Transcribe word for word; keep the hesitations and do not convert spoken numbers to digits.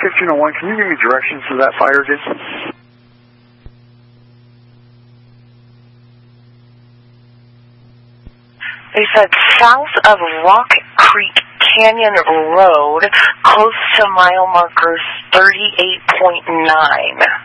fifteen oh one, can you give me directions to that fire again? They said south of Rock Creek Canyon Road, close to mile markers thirty-eight point nine.